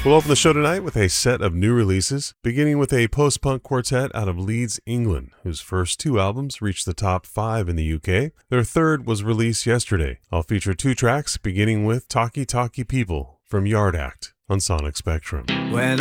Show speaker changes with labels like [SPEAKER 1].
[SPEAKER 1] We'll open the show tonight with a set of new releases, beginning with a post-punk quartet out of Leeds, England, whose first two albums reached the top 5 in the UK. Their third was released yesterday. I'll feature two tracks, beginning with Talkie Talkie People from Yard Act on Sonic Spectrum.
[SPEAKER 2] When